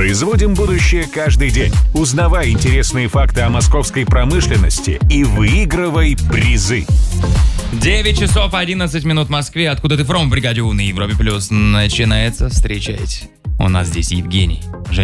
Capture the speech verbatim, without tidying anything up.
Производим будущее каждый день. Узнавай интересные факты о московской промышленности и выигрывай призы. девять часов одиннадцать минут в Москве. Откуда ты from в бригаде У на Европе Плюс начинается. Встречайте. У нас здесь Евгений.